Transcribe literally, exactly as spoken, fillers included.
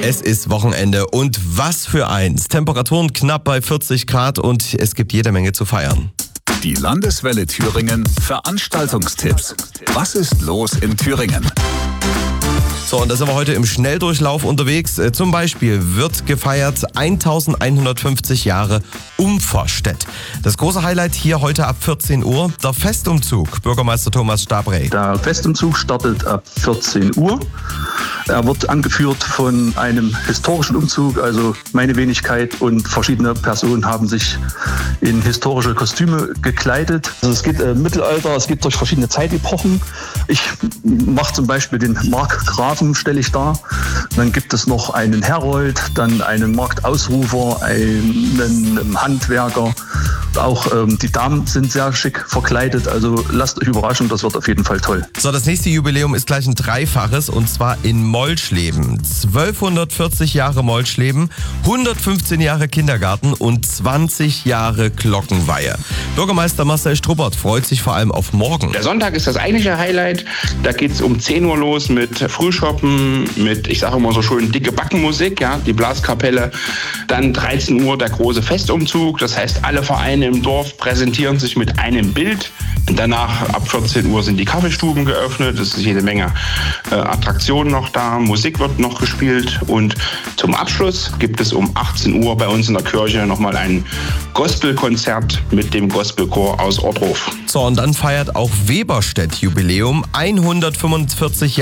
Es ist Wochenende und was für eins. Temperaturen knapp bei vierzig Grad und es gibt jede Menge zu feiern. Die Landeswelle Thüringen Veranstaltungstipps. Was ist los in Thüringen? So, und da sind wir heute im Schnelldurchlauf unterwegs. Zum Beispiel wird gefeiert eintausendeinhundertfünfzig Jahre Umpferstedt. Das große Highlight hier heute ab vierzehn Uhr, der Festumzug. Bürgermeister Thomas Stabrey. Der Festumzug startet ab vierzehn Uhr. Er wird angeführt von einem historischen Umzug, also meine Wenigkeit und verschiedene Personen haben sich in historische Kostüme gekleidet. Also es geht äh, Mittelalter, es geht durch verschiedene Zeitepochen. Ich mache zum Beispiel den Markgrafen, stelle ich dar. Dann gibt es noch einen Herold, dann einen Marktausrufer, einen Handwerker. Auch ähm, die Damen sind sehr schick verkleidet, also lasst euch überraschen, das wird auf jeden Fall toll. So, das nächste Jubiläum ist gleich ein Dreifaches und zwar in Molschleben. zwölfhundertvierzig Jahre Molschleben, hundertfünfzehn Jahre Kindergarten und zwanzig Jahre Glockenweihe. Bürgermeister Marcel Struppert freut sich vor allem auf morgen. Der Sonntag ist das eigentliche Highlight. Da geht es um zehn Uhr los mit Frühschoppen, mit, ich sage immer so schön, dicke Backenmusik, ja, die Blaskapelle. Dann dreizehn Uhr der große Festumzug, das heißt alle Vereine im Dorf präsentieren sich mit einem Bild. Danach ab vierzehn Uhr sind die Kaffeestuben geöffnet, es ist jede Menge äh, Attraktionen noch da, Musik wird noch gespielt und zum Abschluss gibt es um achtzehn Uhr bei uns in der Kirche nochmal ein Gospelkonzert mit dem Gospelchor aus Ortruf. So, und dann feiert auch Weberstedt Jubiläum, hundertfünfundvierzig